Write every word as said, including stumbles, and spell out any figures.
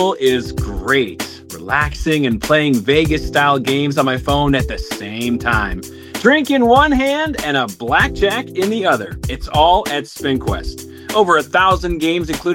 Is great. Relaxing and playing Vegas-style games on my phone at the same time. Drink in one hand and a blackjack in the other. It's all at SpinQuest. Over a thousand games, including